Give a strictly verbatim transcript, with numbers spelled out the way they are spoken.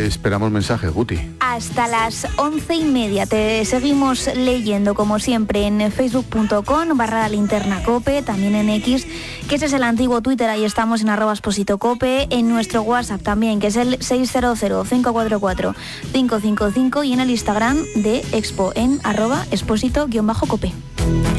te esperamos mensajes, Guti? Hasta las once y media. Te seguimos leyendo, como siempre, en facebook punto com barra la linterna cope, también en X, que ese es el antiguo Twitter, ahí estamos en arroba Expósito Cope, en nuestro WhatsApp también, que es el seis cero cero, cinco cuatro cuatro, cinco cinco cinco, y en el Instagram de Expo, en arroba Expósito-Cope.